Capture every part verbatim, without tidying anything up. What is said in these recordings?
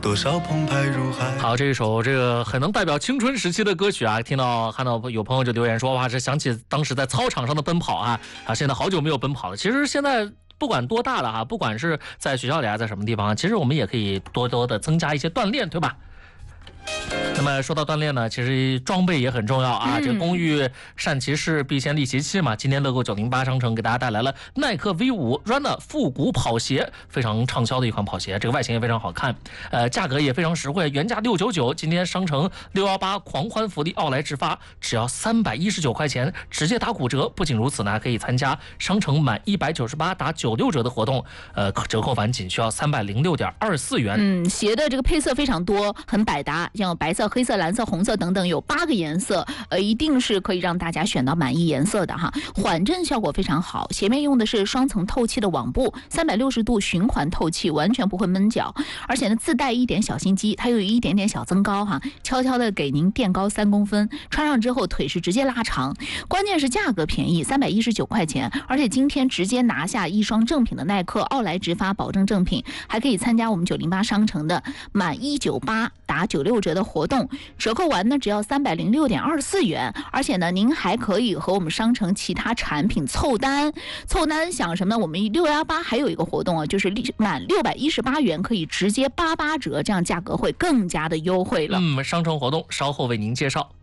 多少澎湃如海。 好，这一首这个很能代表青春时期的歌曲啊，听到看到有朋友就留言说，哇，这想起当时在操场上的奔跑啊，啊，现在好久没有奔跑了。其实现在不管多大了哈，不管是在学校里啊，在什么地方，其实我们也可以多多的增加一些锻炼，对吧？那么说到锻炼呢，其实装备也很重要啊。 嗯、 这个工欲善其事，必先利其器嘛。今天乐购九零八商城给大家带来了耐克 V 五 Runner 复古跑鞋，非常畅销的一款跑鞋，这个外形也非常好看，呃，价格也非常实惠，原价六九九，今天商城六一八狂欢福利奥莱直发，只要三百一十九块钱，直接打骨折。不仅如此呢，还可以参加商城满一百九十八打九六折的活动，呃，折扣返仅需要三百零六点二四元。 嗯，鞋的这个配色非常多，很百搭。像白色、黑色、蓝色、红色等等，有八个颜色，呃，一定是可以让大家选到满意颜色的哈。缓震效果非常好，鞋面用的是双层透气的网布，三百六十度循环透气，完全不会闷脚，而且呢自带一点小心机，它有一点点小增高哈，悄悄的给您垫高三公分，穿上之后腿是直接拉长。关键是价格便宜，三百一十九块钱，而且今天直接拿下一双正品的耐克奥莱直发保证正品，还可以参加我们九零八商城的满一九八打九六折的活动，折扣完呢只要三百零六点二四元，而且呢您还可以和我们商城其他产品凑单，凑单想什么？我们六一八还有一个活动啊，就是满六百一十八元可以直接八八折，这样价格会更加的优惠了。 嗯，商城活动稍后为您介绍。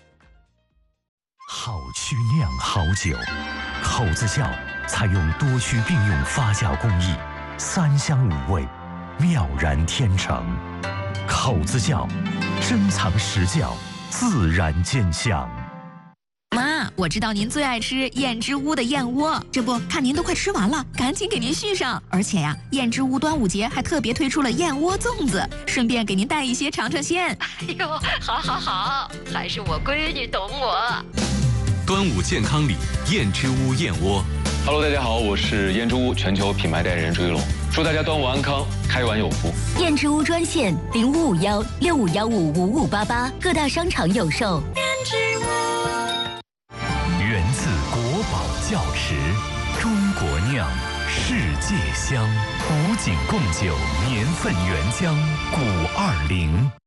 好曲酿好酒，口子窖采用多区并用发酵工艺，三香五味，妙然天成。口子窖，珍藏实窖，自然见香。 妈，我知道您最爱吃燕之屋的燕窝，这不看您都快吃完了，赶紧给您续上。而且呀，燕之屋端午节还特别推出了燕窝粽子，顺便给您带一些尝尝鲜。 哎呦，好好好，还是我闺女懂我。 端午健康礼，燕之屋燕窝。 Hello， 大家好，我是燕之屋全球品牌代言人朱一龙，祝大家端午安康，开碗有福。 燕之屋专线零五五幺六五幺五五五八八，各大商场有售。 燕之屋， 源自国宝窖池，中国酿，世界香，古井贡酒年份原浆，古二零。